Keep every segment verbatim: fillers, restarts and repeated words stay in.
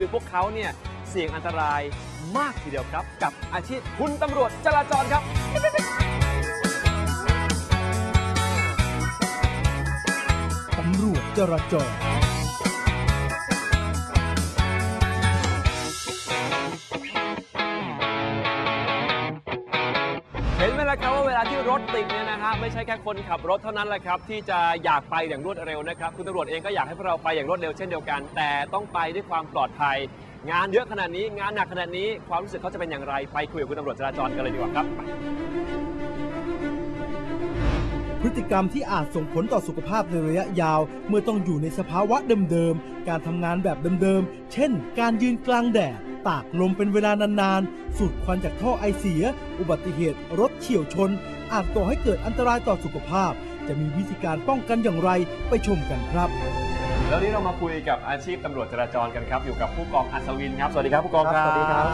คือพวกเขาเนี่ยเสี่ยงอันตรายมากทีเดียวครับกับอาชีพคุณตำรวจจราจรครับตำรวจจราจรเห็นไหมล่ะครับว่าเวลาที่รถติดเนี่ยนะฮะไม่ใช่แค่คนขับรถเท่านั้นแหละครับที่จะอยากไปอย่างรวดเร็วนะครับคุณตำรวจเองก็อยากให้พวกเราไปอย่างรวดเร็วเช่นเดียวกันแต่ต้องไปด้วยความปลอดภัยงานเยอะขนาดนี้งานหนักขนาดนี้ความรู้สึกเขาจะเป็นอย่างไรไปคุยกับคุณตำรวจจราจรกันเลยดีกว่าครับพฤติกรรมที่อาจส่งผลต่อสุขภาพในระยะยาวเมื่อต้องอยู่ในสภาวะเดิมๆการทำงานแบบเดิมๆเช่นการยืนกลางแดดตากลมเป็นเวลานานๆสูดควันจากท่อไอเสียอุบัติเหตุรถเฉี่ยวชนอาจก่อให้เกิดอันตรายต่อสุขภาพจะมีวิธีการป้องกันอย่างไรไปชมกันครับแล้วนี้เรามาคุยกับอาชีพตำรวจจราจรกันครับอยู่กับผู้กองอัศวินครับสวัสดีครับผู้กองครับสวัสดีครับ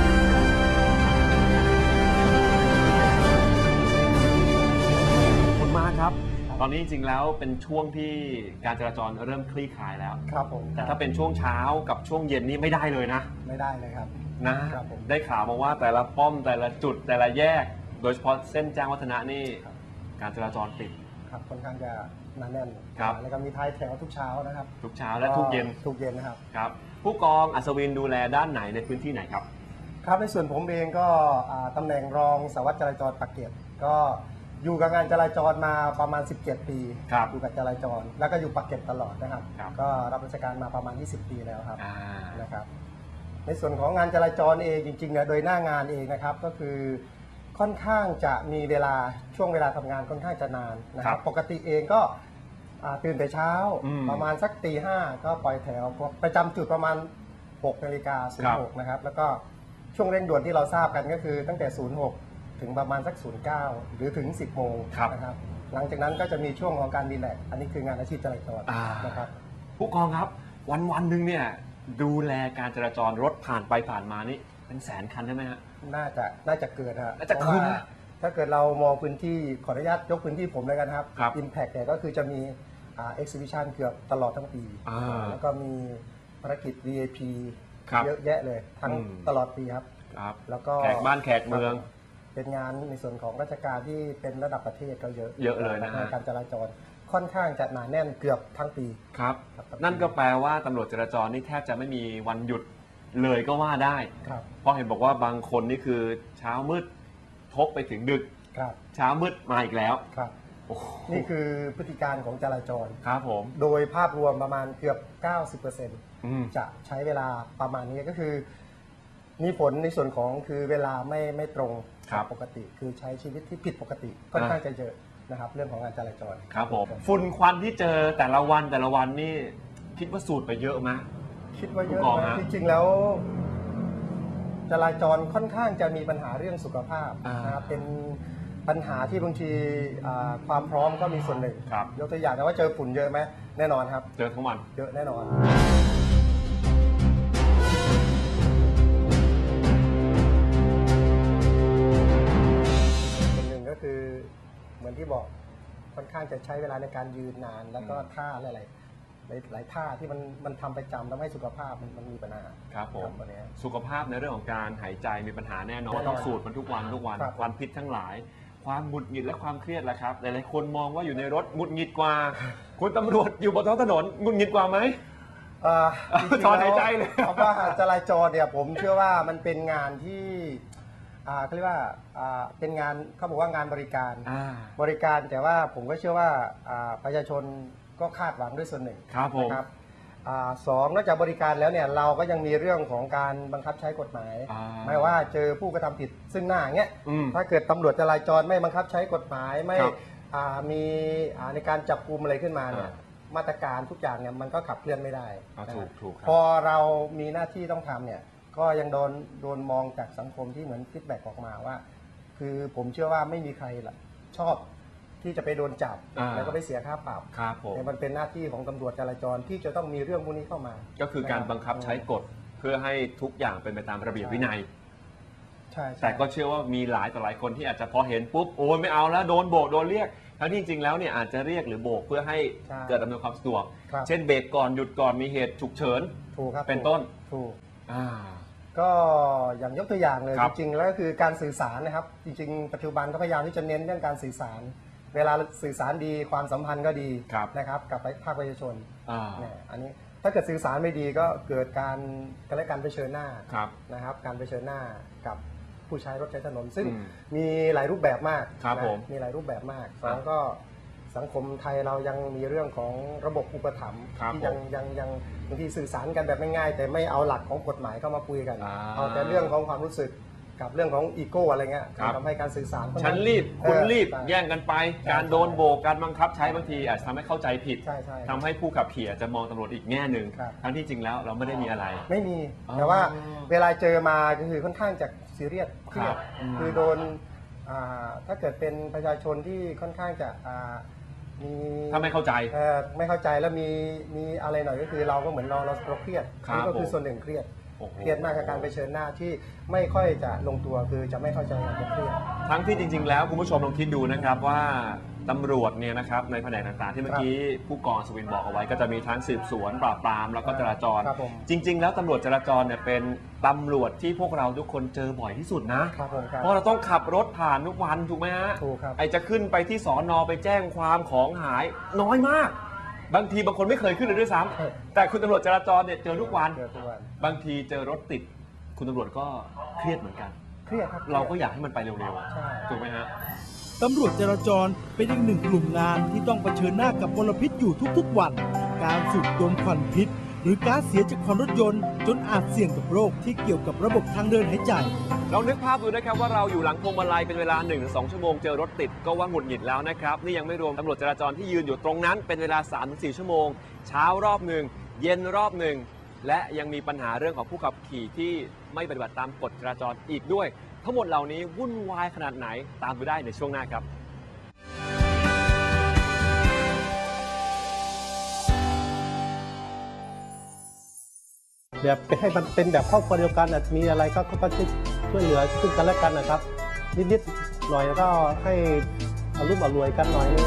คุณมาครับตอนนี้จริงๆแล้วเป็นช่วงที่การจราจรเริ่มคลี่คลายแล้วครับผมแต่ถ้าเป็นช่วงเช้ากับช่วงเย็นนี่ไม่ได้เลยนะไม่ได้เลยครับนะครับผมได้ข่าวมาว่าแต่ละป้อมแต่ละจุดแต่ละแยกโดยเฉพาะเส้นแจ้งวัฒนะนี่การจราจรติดครับค่อนข้างจะหนาแน่นครับแล้วก็มีท้ายแถวทุกเช้านะครับทุกเช้าและทุกเย็นทุกเย็นนะครับครับผู้กองอัศวินดูแลด้านไหนในพื้นที่ไหนครับครับในส่วนผมเองก็ตำแหน่งรองสารวัตรจราจรปากเกร็ดก็อยู่กับงานจราจรมาประมาณสิบเจ็ดปีอยู่กับจราจรแล้วก็อยู่ปากเกร็ดตลอดนะครับก็รับราชการมาประมาณยี่สิบปีแล้วครับนะครับในส่วนของงานจราจรเองจริงๆนะโดยหน้างานเองนะครับก็คือค่อนข้างจะมีเวลาช่วงเวลาทำงานค่อนข้างจะนานนะครับปกติเองก็ตื่นแต่เช้าประมาณสักตีห้าก็ปล่อยแถวประจำจุดประมาณหกนาฬิกาศูนย์หกนะครับแล้วก็ช่วงเร่งด่วนที่เราทราบกันก็คือตั้งแต่ศูนย์หกถึงประมาณสักศูนย์เก้าหรือถึงสิบโมงนะครับหลังจากนั้นก็จะมีช่วงของการรีแลกซ์อันนี้คืองานอาชีพจราจรนะครับผู้กองครับวันวันหนึ่งเนี่ยดูแลการจราจรรถผ่านไปผ่านมานี่เป็นแสนคันใช่ไหมฮะน่าจะน่าจะเกิดฮะน่าจะเกิดถ้าเกิดเรามองพื้นที่ขออนุญาตยกพื้นที่ผมเลยกันครับ Impact เนี่ยก็คือจะมีอ่า Exhibition เกือบตลอดทั้งปีแล้วก็มีภารกิจ วี ไอ พี เยอะแยะเลยทั้งตลอดปีครับแล้วก็แขกบ้านแขกเมืองเป็นงานในส่วนของราชการที่เป็นระดับประเทศก็เยอะเยอะเลยนะการจราจรค่อนข้างจะหนาแน่นเกือบทั้งปีครับนั่นก็แปลว่าตำรวจจราจรนี่แทบจะไม่มีวันหยุดเลยก็ว่าได้เพราะเห็นบอกว่าบางคนนี่คือเช้ามืดทบไปถึงดึกเช้ามืดมาอีกแล้วนี่คือพฤติการของจราจรครับผมโดยภาพรวมประมาณเกือบ เก้าสิบเปอร์เซ็นต์ จะใช้เวลาประมาณนี้ก็คือมีผลในส่วนของคือเวลาไม่ไม่ตรงปกติคือใช้ชีวิตที่ผิดปกติค่อนข้างจะเยอะนะครับเรื่องของงานจราจรครับผมฝุ่นควันที่เจอแต่ละวันแต่ละวันนี่คิดว่าสูดไปเยอะไหมคิดว่าเยอะนะจริงๆแล้วจราจรค่อนข้างจะมีปัญหาเรื่องสุขภาพนะครับเป็นปัญหาที่บางทีความพร้อมก็มีส่วนหนึ่งยกตัวอย่างนะว่าเจอฝุ่นเยอะไหมแน่นอนครับเจอทั้งวันเยอะแน่นอนส่วนหนึ่งก็คือเหมือนที่บอกค่อนข้างจะใช้เวลาในการยืนนานแล้วก็ท่าอะไรหลายท่าที่มันมันทำประจำทำให้สุขภาพมันมันมีปัญหาครับผมสุขภาพในเรื่องของการหายใจมีปัญหาแน่นอนต้องสูดมันทุกวันทุกวันควันพิษทั้งหลายความหงุดหงิดและความเครียดแหละครับหลายๆคนมองว่าอยู่ในรถหงุดหงิดกว่าคุณตำรวจอยู่บนท้องถนนหงุดหงิดกว่าไหมถอนหายใจเลยเพราะว่าจราจรเนี่ยผมเชื่อว่ามันเป็นงานที่เขาเรียกว่าเป็นงานเขาบอกว่างานบริการบริการแต่ว่าผมก็เชื่อว่าประชาชนก็คาดหวังด้วยส่วนหนึ่งนะครับสองนอกจากบริการแล้วเนี่ยเราก็ยังมีเรื่องของการบังคับใช้กฎหมายไม่ว่าเจอผู้กระทำผิดซึ่งหน้าเงี้ยถ้าเกิดตำรวจจราจรไม่บังคับใช้กฎหมายไม่มีในการจับกุมอะไรขึ้นมาเนี่ยมาตรการทุกอย่างเนี่ยมันก็ขับเคลื่อนไม่ได้พอเรามีหน้าที่ต้องทำเนี่ยก็ยังโดนโดนมองจากสังคมที่เหมือนฟีดแบ็กออกมาว่าคือผมเชื่อว่าไม่มีใครล่ะชอบที่จะไปโดนจับแล้วก็ไปเสียค่าปรับแต่มันเป็นหน้าที่ของตำรวจจราจรที่จะต้องมีเรื่องพวกนี้เข้ามาก็คือการบังคับใช้กฎเพื่อให้ทุกอย่างเป็นไปตามระเบียบวินัยใช่แต่ก็เชื่อว่ามีหลายต่อหลายคนที่อาจจะพอเห็นปุ๊บโอ้ยไม่เอาแล้วโดนโบกโดนเรียกทั้งที่จริงๆแล้วเนี่ยอาจจะเรียกหรือโบกเพื่อให้เกิดอำนวยความสะดวกเช่นเบรกก่อนหยุดก่อนมีเหตุฉุกเฉินเป็นต้นถูกอ่าก็อย่างยกตัวอย่างเลยครัจบริงๆแล้วก็คือการสื่อสารนะครับ จริงๆ ปัจจุบันก็พยายามที่จะเน้นเรื่องการสื่อสาร เวลาสื่อสารดีความสัมพันธ์ก็ดีครับนะครับกับภาคประชาชนอ่าเนี่ยอันนี้ถ้าเกิดสื่อสารไม่ดีก็เกิดการการและการเผชิญหน้าครับนะครับการเผชิญหน้ากับผู้ใช้รถใช้ถนน ซึ่งอืมมีหลายรูปแบบมากครับนะผมมีหลายรูปแบบมากสครัอบ งก็สังคมไทยเรายังมีเรื่องของระบบอุปถัมภ์ครับที่ยังผมยังยังบางทีสื่อสารกันแบบง่ายๆแต่ไม่เอาหลักของกฎหมายเข้ามาคุยกันอ่าเอาแต่เรื่องของความรู้สึกกับเรื่องของอีโก้อะไรเงี้ยครับทำให้การสื่อสารค่อข้างฉันรีบคุณเออรีบใช่แย่งกันไปใช่การโดนโบกการบังคับใช้บางทีอาจจะทำให้เข้าใจผิดใช่ใช่ทำให้ผู้ขับขี่อาจจะมองตำรวจอีกแง่หนึ่งครับทั้งที่จริงแล้วเราไม่ได้มีอะไรไม่มีอ๋อแต่ว่าเวลาเจอมาก็คือค่อนข้างจะซีเรียสเครียดอืมคือโดนอ่าถ้าเกิดเป็นประชาชนที่ค่อนข้างจะอ่ามีถ้าไม่เข้าใจเอ่อไม่เข้าใจแล้วมีมีอะไรหน่อยก็คือเราก็เหมือนเราเราเราเครียดครับนี่ก็คือผมส่วนหนึ่งเครียดโอ้โหเครียดมากกับการเผชิญหน้าที่ไม่ค่อยจะลงตัวคือจะไม่เข้าใจกันจะเครียดทั้งที่จริง ๆ แล้วคุณผู้ชมลองคิดดูนะครับว่าตำรวจเนี่ยนะครับในแผนกต่างๆ ที่เมื่อกี้ผู้กองสวินบอกเอาไว้ก็จะมีทั้งสืบสวนปราบปรามแล้วก็จราจรครับผมจริง ๆ แล้วตำรวจจราจรเนี่ยเป็นตำรวจที่พวกเราทุกคนเจอบ่อยที่สุดนะครับผมครับเพราะเราต้องขับรถผ่านทุกวันถูกไหมฮะถูกครับไอจะขึ้นไปที่สอนอไปแจ้งความของหายน้อยมาก บางทีบางคนไม่เคยขึ้นเลยด้วยซ้เออำแต่คุณตำรวจจราจรเนี่ยเจอทุกวันเจอทุกวันบางทีเจอรถติด คุณตำรวจก็เครียดเหมือนกันเครียดครับเราก็อยากให้มันไปเร็วใช่ๆถูกไหมฮะตำรวจจราจรเป็นอีกหนึ่งกลุ่มงานที่ต้องเผชิญหน้ากับมลพิษอยู่ทุกๆวัน การสูดดมควันพิษ หรือก๊าซเสียจากความรถยนต์ จนอาจเสี่ยงกับโรคที่เกี่ยวกับระบบทางเดินหายใจเรานึกภาพดูนะครับว่าเราอยู่หลังพวงมาลัยเป็นเวลา หนึ่งถึงสอง ชั่วโมงเจอรถติดก็ว่าหงุดหงิดแล้วนะครับนี่ยังไม่รวมตำรวจจราจรที่ยืนอยู่ตรงนั้นเป็นเวลา สามถึงสี่ ชั่วโมง เช้ารอบหนึ่งเย็นรอบหนึ่งและยังมีปัญหาเรื่องของผู้ขับขี่ที่ไม่ปฏิบัติตามกฎจราจรอีกด้วย ทั้งหมดเหล่านี้วุ่นวายขนาดไหนตามไปได้ในช่วงหน้าครับแบบให้มันเป็นแบบครอบครัวเดียวกันอาจจะมีอะไรก็ก็ก็ช่วยเหลือซึ่งกันและกันนะครับ นิดๆหน่อยแล้วก็ให้อารุ่มอรวยกันหน่อยนึง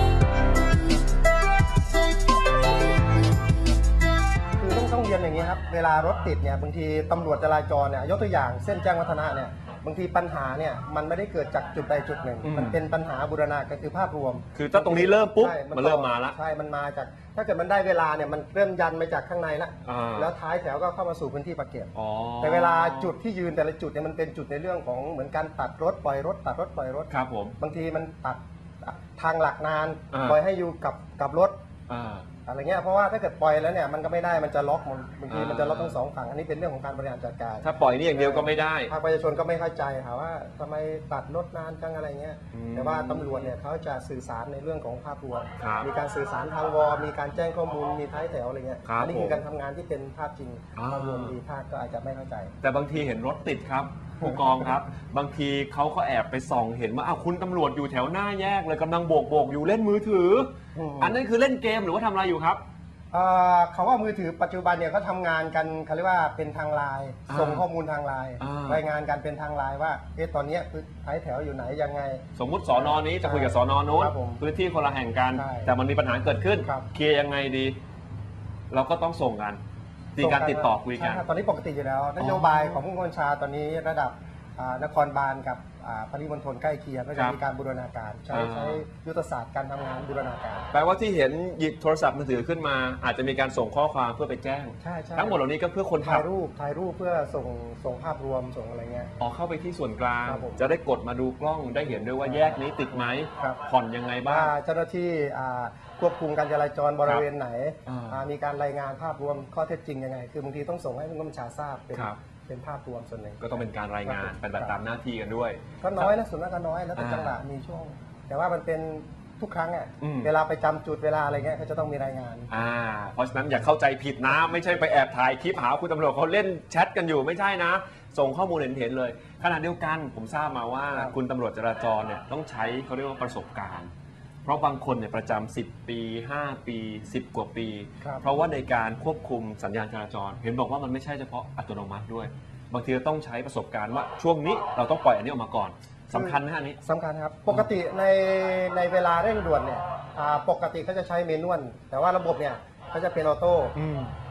คือต้องต้องเรียนอย่างนี้ครับเวลารถติดเนี่ยบางทีตำรวจจราจรเนี่ยยกตัวอย่างเส้นแจ้งวัฒนะเนี่ยบางทีปัญหาเนี่ยมันไม่ได้เกิดจากจุดใดจุดหนึ่งอืมมันเป็นปัญหาบูรณาการคือภาพรวมคือถ้าตรงนี้เริ่มปุ๊บใช่มันเริ่มมาละใช่มันมาจากถ้าเกิดมันได้เวลาเนี่ยมันเริ่มยันมาจากข้างในละอ่าแล้วท้ายแถวก็เข้ามาสู่พื้นที่ปากเกร็ดอ๋อแต่เวลาจุดที่ยืนแต่ละจุดเนี่ยมันเป็นจุดในเรื่องของเหมือนการตัดรถปล่อยรถตัดรถปล่อยรถครับผมบางทีมันตัดทางหลักนานอ่าปล่อยให้อยู่กับกับรถอ่าอะไรเงี้ยเพราะว่าถ้าเกิดปล่อยแล้วเนี่ยมันก็ไม่ได้มันจะล็อกมันบางทีอ่ามัมันจะล็อกทั้งสองฝั่งอันนี้เป็นเรื่องของการบริหารจัดการถ้าปล่อยนี่อย่างเดียวก็ไม่ได้ภาคประชาชนก็ไม่เข้าใจค่ะว่าทำไมตัดรถนานจังอะไรเงี้ยอืมแต่ว่าตำรวจเนี่ยเขาจะสื่อสารในเรื่องของภาพรวมครับมีการสื่อสารทางวอลมีการแจ้งข้อมูลมีท้ายแถวอะไรเงี้ยครับอันี้ผมคือการทำงานที่เป็นภาพจริงอ่าภาพรวมดีภาพก็อาจจะไม่เข้าใจแต่บางทีเห็นรถติดครับ ผู้กองครับ บางทีเขาก็แอบไปส่องเห็นว่าอ้าวคุณตำรวจอยู่แถวหน้าแยกเลยกำลังโบกโบกอยู่เล่นมือถืออมอันนั้นคือเล่นเกมหรือว่าทำอะไรอยู่ครับเอ่อเขาว่ามือถือปัจจุบันเนี่ยเขาทำงานกันเขาเรียกว่าเป็นทางไลน์อ่าส่งข้อมูลทางไลน์อ่ารรายงานกันเป็นทางไลน์ว่าเอ๊ะตอนเนี้ยคือท้ายแถวอยู่ไหนยังไงสมมุติสอนอนี้จะคุยกับสอนอโน้นครับผมพื้นที่คนละแห่งกันใช่แต่มันมีปัญหาเกิดขึ้นครับเคลียร์ยังไงดี เราก็ต้องส่งกันมีการติดต่อคุยกันใช่ครับตอนนี้ปกติอยู่แล้ว นโยบายของผู้บัญชาตอนนี้ระดับอ่านครบาลกับอ่าปริมณฑลใกล้เคียงก็คจะรับมีการบูรณาการ ใช้อ่าใช้ยุทธศาสตร์การทำงานบูรณาการแปลว่าที่เห็นหยิบโทรศัพท์มือถือขึ้นมา อาจจะมีการส่งข้อความเพื่อไปแจ้งใช่ใช่ทั้งหมดเหล่านี้ก็เพื่อคนถ่าขัยบรูปถ่ายรูปเพื่อส่งส่งภาพรวมส่งอะไรเงี้ยออกเข้าไปที่ส่วนกลางครับผมจะได้กดมาดูกล้องได้เห็นด้วยว่าแยกนี้ติดไหมครับผ่อนยังไงบ้าว่าง เจ้าหน้าที่อ่าควบคุมการจราจรบริเวณไหนอ่าอ่ามีการรายงานภาพรวมข้อเท็จจริงยังไง คือบางทีต้องส่งให้ผู้บัญชาทราบเป็นครับเป็นภาพรวมส่วนหนึ่งก็ต้องเป็นการรายงานครับเป็นแบบตามหน้าที่กันด้วยก็น้อยนะส่วนมากก็น้อยแล้วแต่อ่าจังหวะมีช่วง แต่ว่ามันเป็นทุกครั้งอ่ะอืมเวลาไปจำจุดเวลาอะไรเงี้ยเขาจะต้องมีรายงานอ่าเพราะฉะนั้นอย่าเข้าใจผิดนะ ไม่ใช่ไปแอบถ่ายคลิปหาคุณตำรวจเขาเล่นแชทกันอยู่ไม่ใช่นะ ส่งข้อมูลเห็นๆเลยขณะเดียวกันผมทราบมาว่าครับคุณตำรวจจราจรเนี่ยต้องใช้เขาเรียกว่าประสบการณ์ เพราะบางคนเนี่ยประจำสิบปีห้าปีสิบกว่าปีครับเพราะว่าในการควบคุมสัญญาณจราจร เห็นบอกว่ามันไม่ใช่เฉพาะอัตโนมัติด้วย บางทีเราต้องใช้ประสบการณ์ว่าช่วงนี้เราต้องปล่อยอันนี้ออกมาก่อนสำคัญไหมฮะอันนี้สำคัญครับ ปกติในในเวลาเร่งด่วนเนี่ยอ่าปกติเขาจะใช้เมนวลแต่ว่าระบบเนี่ยเขาจะเป็นออโต้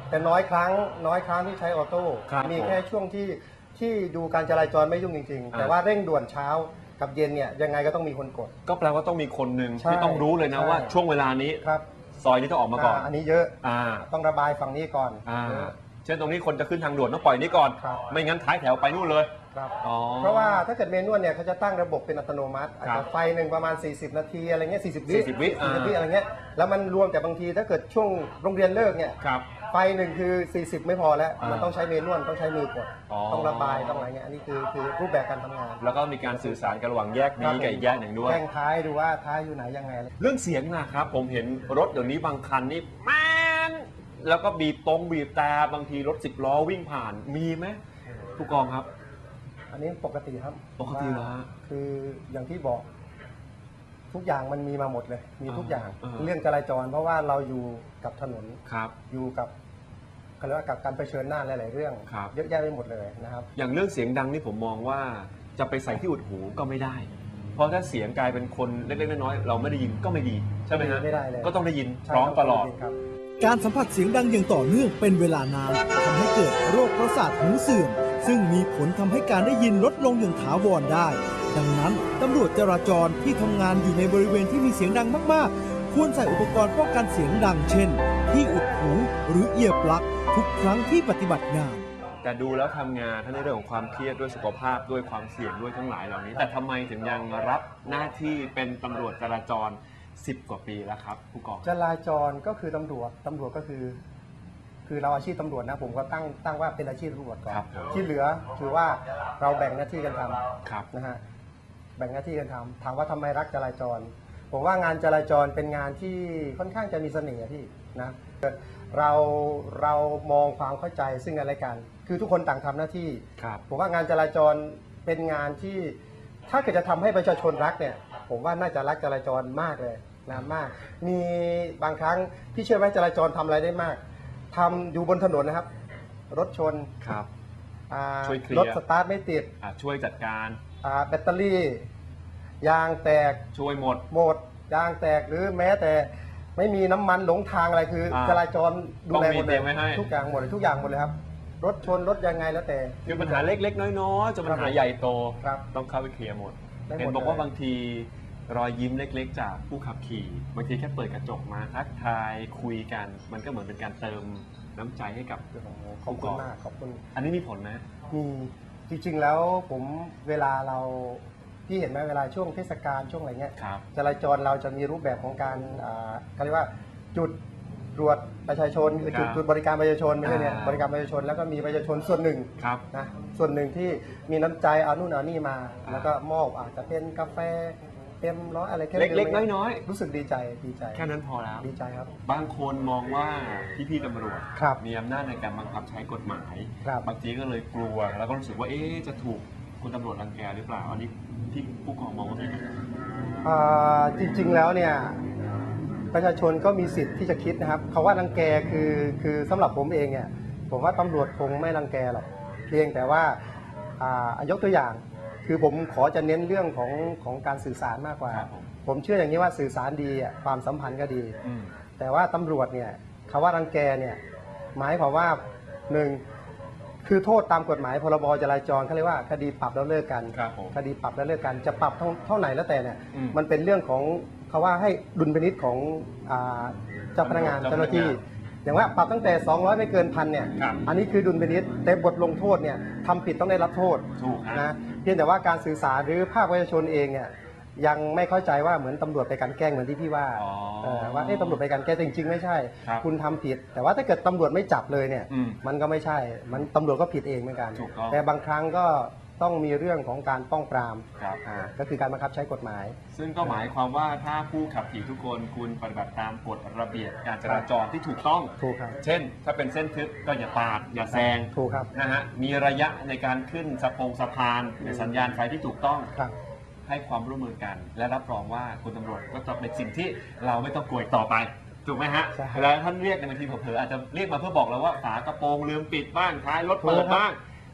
แต่น้อยครั้งน้อยครั้งที่ใช้ออโต้ครับมีแค่ช่วงที่ที่ดูการจราจรไม่ยุ่งจริง ๆอ่าแต่ว่าเร่งด่วนเช้ากับเย็นเนี่ยยังไงก็ต้องมีคนกดก็แปลว่าต้องมีคนหนึ่งใช่ที่ต้องรู้เลยนะใช่ว่าช่วงเวลานี้ครับซอยนี้ต้องออกมาก่อนอ่าอันนี้เยอะอ่าต้องระบายฝั่งนี้ก่อนอ่าเยอะเช่นตรงนี้คนจะขึ้นทางด่วนต้องปล่อยนี้ก่อนครับไม่งั้นท้ายแถวไปนู่นเลยครับอ๋อเพราะว่าถ้าเกิดเมนวลเนี่ยเขาจะตั้งระบบเป็นอัตโนมัติอาจครัจะบไฟหนึ่งประมาณ สี่สิบ นาทีอะไรเงี้ย40 วิ 40วิอ่า 40วิอะไรเงี้ยแล้วมันรวมแต่บางทีถ้าเกิดช่วงโรงเรียนเลิกเนี่ยครับไฟหนึ่งคือ สี่สิบ ไม่พอแล้วอ่ามัมันต้องใช้เมนวลต้องใช้มือกดอ๋อต้องระบายต้องอะไรเงี้ยอันนี้คือคือรูปแบบการทำงานแล้วก็มีการสื่อสารกันระหว่างแยกนี้กับอีกแยกหนึ่งด้วยแจ้งท้ายดูว่าท้ายอยู่ไหนยังไงเรื่องเสียงนะครับ ผมเห็นรถเดี๋ยวนี้บางคันนี่แม่นแล้วก็บีบตรงบีบแต่บางทีรถสิบล้อวิ่งผ่านมีไหมผู้กองครับอันนี้ปกติครับปกติเหรอฮะคืออย่างที่บอก ทุกอย่างมันมีมาหมดเลย มีทุกอย่างอ่าเรื่องจราจร เพราะว่าเราอยู่กับถนนครับอยู่กับเขาเรียกว่ากับการเผชิญหน้าหลาย ๆ เรื่องครับเยอะแยะไปหมดเลยนะครับอย่างเรื่องเสียงดังนี่ผมมองว่าจะไปใส่ที่อุดหูก็ไม่ได้ เพราะถ้าเสียงกลายเป็นคนเล็กๆน้อยๆเราไม่ได้ยินก็ไม่ดีใช่ไหมฮะไม่ได้เลยก็ต้องได้ยินใช่พร้อมตลอดครับการสัมผัสเสียงดังอย่างต่อเนื่องเป็นเวลานานทำให้เกิดโรคประสาทหูเสื่อม ซึ่งมีผลทำให้การได้ยินลดลงอย่างถาวรได้ ดังนั้นตำรวจจราจรที่ทำงานอยู่ในบริเวณที่มีเสียงดังมากๆ ควรใส่อุปกรณ์ป้องกันเสียงดัง เช่น ที่อุดหูหรือเอียร์ปลั๊กทุกครั้งที่ปฏิบัติงานแต่ดูแล้วทำงานทั้งในเรื่องของความเครียดด้วยสุขภาพด้วยความเสี่ยงด้วยทั้งหลายเหล่านี้ แต่ทำไมถึงยังรับหน้าที่เป็นตำรวจจราจรสิบกว่าปีแล้วครับผู้กองจราจรก็คือตำรวจตำรวจก็คือ คือเราอาชีพตำรวจนะผมก็ตั้งตั้งว่าเป็นอาชีพตำรวจก่อนครับผมที่เหลือถือว่าเราแบ่งหน้าที่กันทำครับนะฮะแบ่งหน้าที่กันทำถามว่าทำไมรักจราจร ผมว่างานจราจรเป็นงานที่ค่อนข้างจะมีเสน่ห์พี่นะเราเรามองความเข้าใจซึ่งกันและกัน คือทุกคนต่างทำหน้าที่ครับผมว่างานจราจรเป็นงานที่ถ้าเกิดจะทำให้ประชาชนรักเนี่ย ผมว่าน่าจะรักจราจรมากเลยนะมาก มีบางครั้งพี่เชื่อไหมจราจรทำอะไรได้มากทำอยู่บนถนนนะครับ รถชนครับอ่าช่วยเคลียร์รถสตาร์ทไม่ติดอ่ะช่วยจัดการอ่าแบตเตอรี่ยางแตกช่วยหมดหมดยางแตกหรือแม้แต่ไม่มีน้ำมันหลงทางอะไรคืออา จราจรดูแลหมดต้องมีเตรียมไว้ให้ทุกอย่างหมดเลยทุกอย่างหมดเลยครับ รถชนรถยังไงแล้วแต่คือปัญหาเล็กๆ น้อยๆจนปัญหาใหญ่โตครับต้องเข้าไปเคลียร์หมดได้หมดเห็นบอกว่าเลยบางทีรอยยิ้มเล็กๆ จากผู้ขับขี่ บางทีแค่เปิดกระจกมาทักทายคุยกัน มันก็เหมือนเป็นการเติมน้ำใจให้กับขอบคุณมากขอบคุณอันนี้มีผลนะมีจริงๆแล้วผมเวลาเราพี่เห็นไหมเวลาช่วงเทศกาลช่วงอะไรเงี้ยครับจราจรเราจะมีรูปแบบของการอ่าเขาเรียกว่าจุดตรวจประชาชนจุดครับจุดบริการประชาชนไม่ใช่เนี่ยอ่าบริการประชาชนแล้วก็มีประชาชนส่วนหนึ่งครับนะส่วนหนึ่งที่มีน้ำใจเอานู่นเอานี่มาอ่าแล้วก็มอบอาจจะเป็นกาแฟเต็มร้อยอะไรแค่เล็กๆน้อยรู้สึกดีใจดีใจๆ แค่นั้นพอแล้วดีใจครับบางคนมองว่าพี่ๆตำรวจครับมีอำนาจในการบังคับใช้กฎหมายครับบางทีก็เลยกลัว แล้วก็รู้สึกว่าเอ๊ะจะถูกคุณตำรวจรังแกหรือเปล่า อันนี้ที่ผู้กองมองว่าเป็นยังไงอ่าจริงๆแล้วเนี่ยประชาชนก็มีสิทธิ์ที่จะคิดนะครับเขาว่ารังแกคือคือสำหรับผมเองเนี่ยผมว่าตำรวจคงไม่รังแกหรอกเพียงแต่ว่าอ่ายกตัวอย่าง คือผมขอจะเน้นเรื่องของของการสื่อสารมากกว่าครับผมผมเชื่ออย่างนี้ว่าสื่อสารดีอ่ะความสัมพันธ์ก็ดีอืมแต่ว่าตำรวจเนี่ยคำว่ารังแกเนี่ยหมายความว่าหนึ่งคือโทษตามกฎหมายพรบจราจรเขาเรียกว่าคดีปรับแล้วเลิกกันครับผมคดีปรับแล้วเลิกกันจะปรับเท่าเท่าไหร่แล้วแต่เนี่ยอืมมันเป็นเรื่องของเขาว่าให้ดุลพินิจของอ่าเจ้าพนักงานเจ้าพนักงานเจ้าหน้าที่ อย่างว่าปรับตั้งแต่สองร้อยไม่เกินพันเนี่ยครับอันนี้คือดุลพินิจแต่บทลงโทษเนี่ยทำผิดต้องได้รับโทษถูกฮะนะเพียงแต่ว่าการสื่อสารหรือภาคประชาชนเองเนี่ยยังไม่เข้าใจว่าเหมือนตำรวจไปกลันแกล้งเหมือนที่พี่ว่าอ๋อเออว่าเอ๊ะตำรวจไปกลันแกล้งจริงๆไม่ใช่ครับคุณทำผิด แต่ว่าถ้าเกิดตำรวจไม่จับเลยเนี่ยอืมมันก็ไม่ใช่ มันตำรวจก็ผิดเองเหมือนกันถูกต้องแต่บางครั้งก็ต้องมีเรื่องของการป้องปรามครับอ่าก็คือการบังคับใช้กฎหมายซึ่งก็หมายความว่าถ้าผู้ขับขี่ทุกคนคุณปฏิบัติตามกฎระเบียบการจราจรที่ถูกต้องถูกครับเช่น ถ้าเป็นเส้นทึบก็อย่าปาด อย่าแซงถูกครับนะฮะมีระยะในการขึ้นสะพงสะพานในสัญญาณไฟที่ถูกต้องครับให้ความร่วมมือกัน และรับรองว่าคุณตำรวจก็จะเป็นสิ่งที่เราไม่ต้องกลัวอีกต่อไปถูกไหมฮะใช่เวลาท่านเรียกในบางทีเผลอๆอาจจะเรียกมาเพื่อบอกเราว่าฝากระโปรงลืมปิดบ้างท้ายรถเปิดบ้าง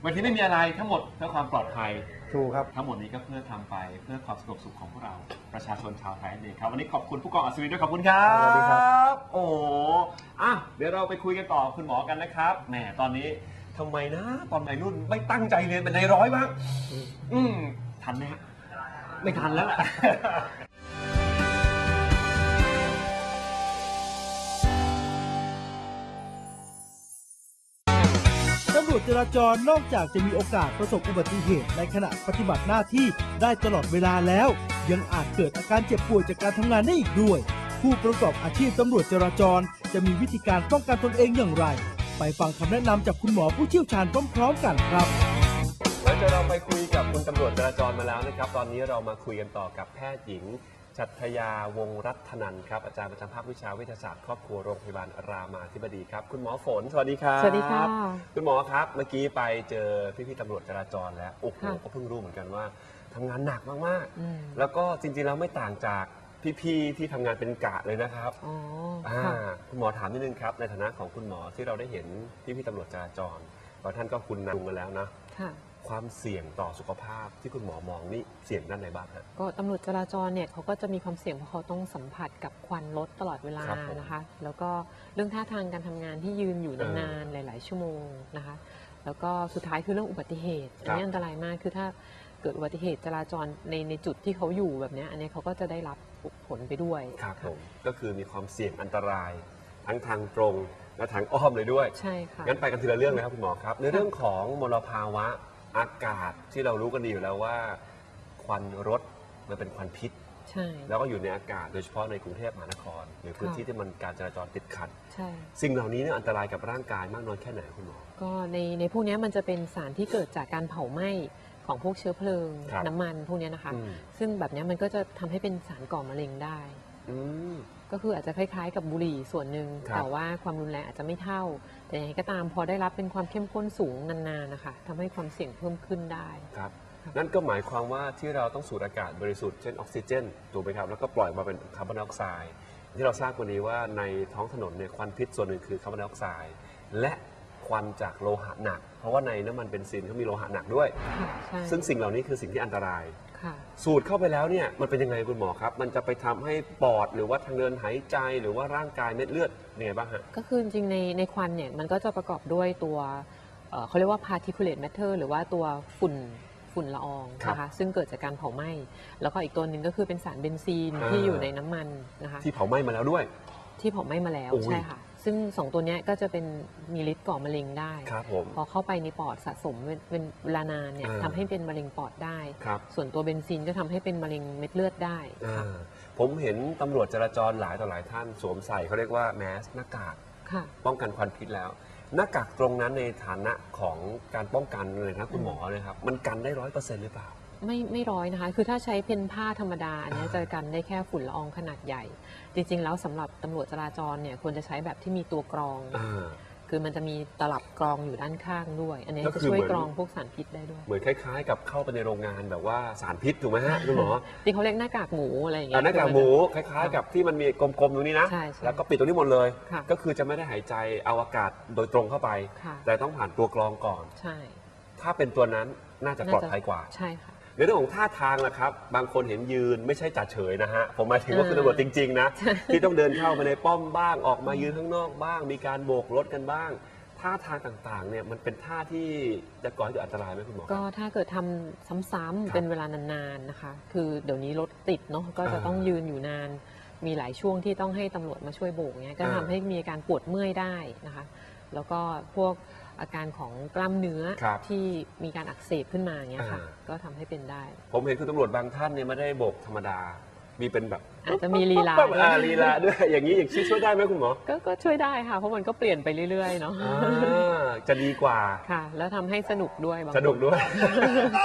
วันที่ไม่มีอะไรทั้งหมดเพื่อความปลอดภัยถูกครับทั้งหมดนี้ก็เพื่อทำไปเพื่อความสงบสุขของพวกเราประชาชนชาวไทยนั่นเองครับวันนี้ขอบคุณผู้กองอัศวินด้วยขอบคุณครับสวัสดีครับโอ้โหอ่ะเดี๋ยวเราไปคุยกันต่อคุณหมอกันนะครับแหมตอนนี้ทำไมนะตอนวัยรุ่นไม่ตั้งใจเรียนเป็นในร้อยบ้างอืมทันไหมฮะไม่ทันแล้วล่ะตำรวจจราจรนอกจากจะมีโอกาสประสบอุบัติเหตุในขณะปฏิบัติหน้าที่ได้ตลอดเวลาแล้ว ยังอาจเกิดอาการเจ็บป่วยจากการทำงานได้อีกด้วย ผู้ประกอบอาชีพตำรวจจราจรจะมีวิธีการป้องกันตนเองอย่างไร ไปฟังคำแนะนำจากคุณหมอผู้เชี่ยวชาญพร้อมๆกันครับหลังจากเราไปคุยกับคุณตำรวจจราจรมาแล้วนะครับตอนนี้เรามาคุยกันต่อกับแพทย์หญิงชัทยาวงศ์รัตนันท์ครับอาจารย์ประจำภาควิชาวิทยาศาสตร์ครอบครัวโรงพยาบาลรามาธิบดีครับคุณหมอฝนสวัสดีครับสวัสดีค่ะคุณหมอครับเมื่อกี้ไปเจอพี่ๆตำรวจจราจรแล้วโอ้โหค่ะก็เพิ่งรู้เหมือนกันว่าทำงานหนักมากอืมๆแล้วก็จริงๆแล้วไม่ต่างจากพี่ๆที่ทำงานเป็นกะเลยนะครับอ๋ออ่าค่ะคุณหมอถามนิดนึงครับในฐานะของคุณหมอที่เราได้เห็นพี่ๆตำรวจจราจรบางท่านก็คุณนำกันแล้วนะค่ะความเสี่ยงต่อสุขภาพที่คุณหมอมองนี่เสี่ยงด้านไหนบ้างฮะก็ตำรวจจราจรเนี่ยเขาก็จะมีความเสี่ยงเพราะเขาต้องสัมผัสกับควันรถตลอดเวลาครับผมนะคะ แล้วก็เรื่องท่าทางการทำงานที่ยืนอยู่เออนานๆหลาย ๆ ชั่วโมงนะคะ แล้วก็สุดท้ายคือเรื่องอุบัติเหตุครับอันนี้อันตรายมากคือถ้าเกิดอุบัติเหตุจราจรในในจุดที่เขาอยู่แบบเนี้ยอันนี้เขาก็จะได้รับผลไปด้วยครับผค่ะมก็คือมีความเสี่ยงอันตราย ทั้งทางตรงและทางอ้อมเลยด้วยใช่ค่ะงั้นไปกันทีละเรื่องเลยครับคุณหมอครับ ในเรื่องของมลภาวะอากาศที่เรารู้กันดีอยู่แล้วว่า ควันรถมันเป็นควันพิษใช่แล้วก็อยู่ในอากาศโดยเฉพาะในกรุงเทพมหานคร หรือพื้นค่ะที่ที่มันการจราจรติดขัดใช่สิ่งเหล่านี้เนี่ยอันตรายกับร่างกายมากน้อยแค่ไหนคุณหมอก็ในในพวกเนี้ยมันจะเป็นสารที่เกิดจากการเผาไหม้ของพวกเชื้อเพลิงครับน้ำมันพวกเนี้ยนะคะอืมซึ่งแบบเนี้ยมันก็จะทำให้เป็นสารก่อมะเร็งได้อืมก็คืออาจจะคล้ายๆกับบุหรี่ส่วนหนึ่งครับแต่ว่าความรุนแรงอาจจะไม่เท่า แต่ยังไงก็ตามพอได้รับเป็นความเข้มข้นสูงนานๆนะคะทำให้ความเสี่ยงเพิ่มขึ้นได้ครับครับนั่นก็หมายความว่าที่เราต้องสูดอากาศบริสุทธิ์เช่นออกซิเจนถูกไหมครับแล้วก็ปล่อยมาเป็นคาร์บอนไดออกไซด์ที่เราทราบกันดีว่าในท้องถนนเนี่ยควันพิษส่วนหนึ่งคือคาร์บอนไดออกไซด์และควันจากโลหะหนัก เพราะว่าในน้ำมันเบนซินเขามีโลหะหนักด้วยค่ะใช่ซึ่งสิ่งเหล่านี้คือสิ่งที่อันตรายค่ะสูดเข้าไปแล้วเนี่ยมันเป็นยังไงคุณหมอครับ มันจะไปทำให้ปอดหรือว่าทางเดินหายใจหรือว่าร่างกายเม็ดเลือดยังไงบ้างฮะก็คือจริงๆในในควันเนี่ยมันก็จะประกอบด้วยตัวเอ่อเขาเรียกว่า particulate matter หรือว่าตัวฝุ่นฝุ่นละอองครับนะคะซึ่งเกิดจากการเผาไหม้แล้วก็อีกตัวหนึ่งก็คือเป็นสารเบนซีนอ่าที่อยู่ในน้ำมันนะคะที่เผาไหม้มาแล้วด้วยที่เผาไหม้มาแล้วโอ้ยใช่ค่ะ ซึ่งสองตัวเนี้ยก็จะเป็นมีฤทธิ์ก่อมะเร็งได้ครับผมพอเข้าไปในปอดสะสมเป็นเป็นเวลานานเนี่ยอ่าทำให้เป็นมะเร็งปอดได้ครับส่วนตัวเบนซินก็ทำให้เป็นมะเร็งเม็ดเลือดได้อ่าค่ะผมเห็นตำรวจจราจรหลายต่อหลายท่านสวมใส่เขาเรียกว่าแมสหน้ากากค่ะป้องกันควันพิษแล้ว หน้ากากตรงนั้นในฐานะของการป้องกันเลยนะคุณหมอนะครับมันกันได้ร้อยเปอร์เซ็นต์หรือเปล่าไม่ไม่ร้อยนะคะ คือถ้าใช้เป็นผ้าธรรมดา อันเนี้ยอ่าจะกันได้แค่ฝุ่นละอองขนาดใหญ่ จริงๆ แล้วสำหรับตำรวจจราจรเนี่ยควรจะใช้แบบที่มีตัวกรองอ่าคือมันจะมีตลับกรองอยู่ด้านข้างด้วย อันนี้ก็จะคือช่วยเหมือนกรองพวกสารพิษได้ด้วยเหมือนคล้ายๆ กับเข้าไปในโรงงานแบบว่าสารพิษถูกไหมฮะคุณหมอที่เขาเรียกหน้ากากหมูอะไรอย่างเงี้อ่าย หน้ากากหมูคล้ายๆ กับที่มันมีกลมๆตรงนี้นะใช่ใช่แล้วก็ปิดตรงนี้หมดเลยค่ะก็คือจะไม่ได้หายใจเอาอากาศโดยตรงเข้าไปค่ะแต่ต้องผ่านตัวกรองก่อนใช่ถ้าเป็นตัวนั้นน่าจะปลอดภัยกว่าใช่ค่ะในเรื่องของท่าทางนะครับ บางคนเห็นยืนไม่ใช่จัดเฉยนะฮะ ผมหมายถึงว่าอ่าคือตำรวจจริง ๆ นะ ที่ต้องเดินเข้าไปในป้อมบ้างออกมายืนข้างนอกบ้าง มีการโบกรถกันบ้าง ท่าทางต่างๆเนี่ยมันเป็นท่าที่จะก่อให้เกิดอันตรายไหมคุณหมอก็ถ้าเกิดทำซ้ำครับๆเป็นเวลานานๆนะคะ คือเดี๋ยวนี้รถติดเนาะก็จะอ่าต้องยืนอยู่นาน มีหลายช่วงที่ต้องให้ตำรวจมาช่วยโบกเนี้ยก็อ่าทำให้มีอาการปวดเมื่อยได้นะคะ แล้วก็พวกอาการของกล้ามเนื้อครับที่มีการอักเสบขึ้นมาเงี้ยค่ะอ่าก็ทำให้เป็นได้ผมเห็นคุณตำรวจบางท่านเนี่ยไม่ได้โบกธรรมดา มีเป็นแบบอาจจะมีลีลาปั๊บด้วยอ่าลีลาด้วย อย่างนี้อย่างที่ช่วยได้ไหมคุณหมอก็ก็ช่วยได้ค่ะ เพราะมันก็เปลี่ยนไปเรื่อยๆเนาะอ่าจะดีกว่าค่ะ แล้วทำให้สนุกด้วยบางสนุกคนด้วย